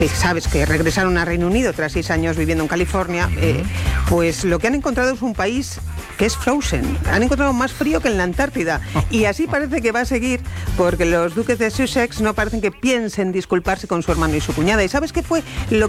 sabes que regresaron a Reino Unido tras 6 años viviendo en California, pues lo que han encontrado es un país que es frozen. Han encontrado más frío que en la Antártida. Y así parece que va a seguir, porque los duques de Sussex no parecen que piensen disculparse con su hermano y su cuñada. ¿Y sabes qué fue lo